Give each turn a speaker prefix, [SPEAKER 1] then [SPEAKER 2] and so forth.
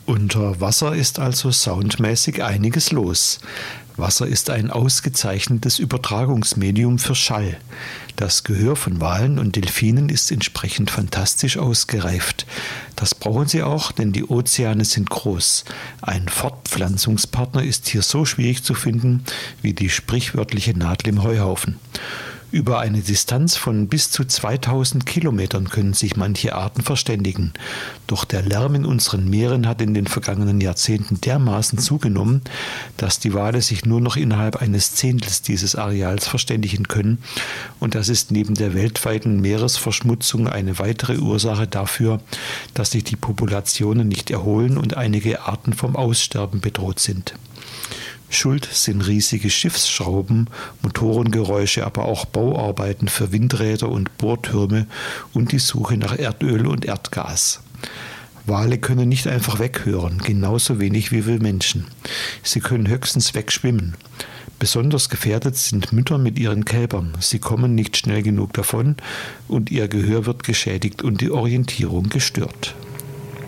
[SPEAKER 1] Unter Wasser ist also soundmäßig einiges los. Wasser ist ein ausgezeichnetes Übertragungsmedium für Schall. Das Gehör von Walen und Delfinen ist entsprechend fantastisch ausgereift. Das brauchen sie auch, denn die Ozeane sind groß. Ein Fortpflanzungspartner ist hier so schwierig zu finden wie die sprichwörtliche Nadel im Heuhaufen. Über eine Distanz von bis zu 2000 Kilometern können sich manche Arten verständigen. Doch der Lärm in unseren Meeren hat in den vergangenen Jahrzehnten dermaßen zugenommen, dass die Wale sich nur noch innerhalb eines Zehntels dieses Areals verständigen können. Und das ist neben der weltweiten Meeresverschmutzung eine weitere Ursache dafür, dass sich die Populationen nicht erholen und einige Arten vom Aussterben bedroht sind. Schuld sind riesige Schiffsschrauben, Motorengeräusche, aber auch Bauarbeiten für Windräder und Bohrtürme und die Suche nach Erdöl und Erdgas. Wale können nicht einfach weghören, genauso wenig wie wir Menschen. Sie können höchstens wegschwimmen. Besonders gefährdet sind Mütter mit ihren Kälbern. Sie kommen nicht schnell genug davon und ihr Gehör wird geschädigt und die Orientierung gestört.